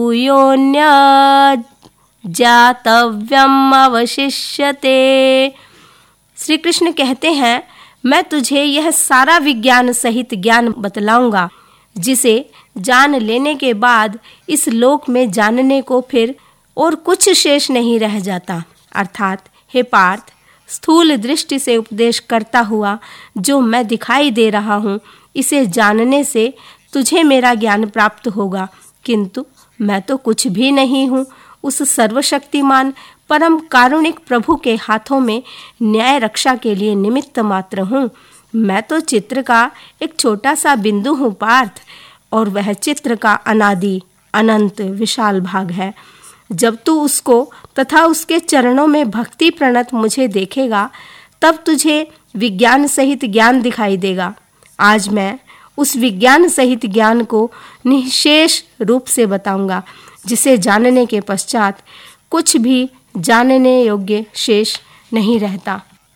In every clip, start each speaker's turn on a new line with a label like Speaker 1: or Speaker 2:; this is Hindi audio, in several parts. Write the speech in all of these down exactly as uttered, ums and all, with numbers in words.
Speaker 1: योऽन्यज्ञातव्यम् अवशिष्यते। श्री कृष्ण कहते हैं, मैं तुझे यह सारा विज्ञान सहित ज्ञान बतलाऊंगा, जिसे जान लेने के बाद इस लोक में जानने को फिर और कुछ शेष नहीं रह जाता। अर्थात हे पार्थ, स्थूल दृष्टि से उपदेश करता हुआ जो मैं दिखाई दे रहा हूँ, इसे जानने से तुझे मेरा ज्ञान प्राप्त होगा, किंतु मैं तो कुछ भी नहीं हूँ। उस सर्वशक्तिमान परम कारुणिक प्रभु के हाथों में न्याय रक्षा के लिए निमित्त मात्र हूँ। मैं तो चित्र का एक छोटा सा बिंदु हूँ पार्थ, और वह चित्र का अनादि अनंत विशाल भाग है। जब तू उसको तथा उसके चरणों में भक्ति प्रणत मुझे देखेगा, तब तुझे विज्ञान सहित ज्ञान दिखाई देगा। आज मैं उस विज्ञान सहित ज्ञान को निःशेष रूप से बताऊंगा, जिसे जानने के पश्चात कुछ भी जानने योग्य शेष नहीं रहता।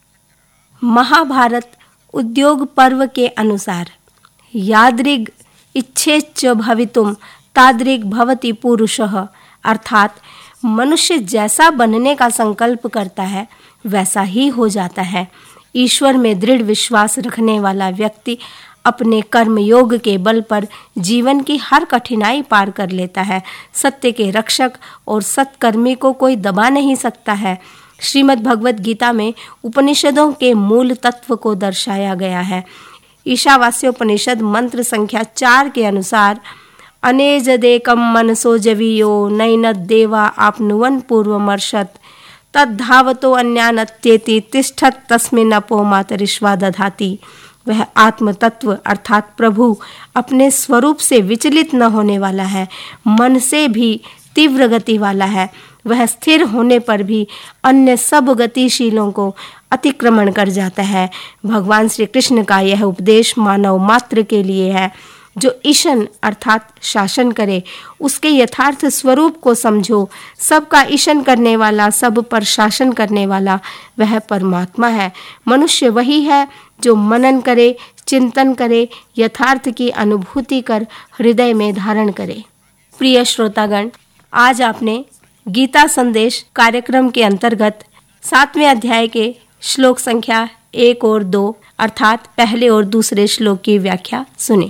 Speaker 1: महाभारत उद्योग पर्व के अनुसार यादृग इच्छेच्च भवितुम तादृग भवति पुरुषः, अर्थात मनुष्य जैसा बनने का संकल्प करता है वैसा ही हो जाता है। ईश्वर में दृढ़ विश्वास रखने वाला व्यक्ति अपने कर्म योग के बल पर जीवन की हर कठिनाई पार कर लेता है। सत्य के रक्षक और सत्कर्मी को कोई दबा नहीं सकता है। श्रीमद् भगवत गीता में उपनिषदों के मूल तत्व को दर्शाया गया है। ईशावास्योपनिषद मंत्र संख्या चार के अनुसार अनेजदेकम मनसो जवीयो नैनद्देवा आपनुवन पूर्वमर्षत तद्धावतो अन्यानत्येति तिष्ठत तस्मिन् अपो मातरिश्वा दधाति। वह आत्म तत्व अर्थात प्रभु अपने स्वरूप से विचलित न होने वाला है, मन से भी तीव्र गति वाला है। वह स्थिर होने पर भी अन्य सब गतिशीलों को अतिक्रमण कर जाता है। भगवान श्री कृष्ण का यह उपदेश मानव मात्र के लिए है। जो ईशन अर्थात शासन करे, उसके यथार्थ स्वरूप को समझो। सबका ईशन करने वाला, सब पर शासन करने वाला वह परमात्मा है। मनुष्य वही है जो मनन करे, चिंतन करे, यथार्थ की अनुभूति कर हृदय में धारण करे। प्रिय श्रोतागण, आज आपने गीता संदेश कार्यक्रम के अंतर्गत सातवें अध्याय के श्लोक संख्या एक और दो अर्थात पहले और दूसरे श्लोक की व्याख्या सुनी।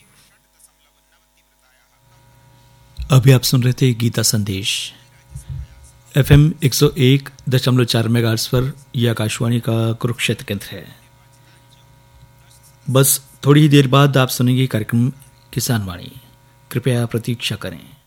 Speaker 2: अभी आप सुन रहे थे गीता संदेश। एफएम एक सौ एक दशमलव चार मेगाहर्ट्ज पर यह आकाशवाणी का कुरुक्षेत्र केंद्र है। बस थोड़ी ही देर बाद आप सुनेंगे कार्यक्रम किसान वाणी। कृपया प्रतीक्षा करें।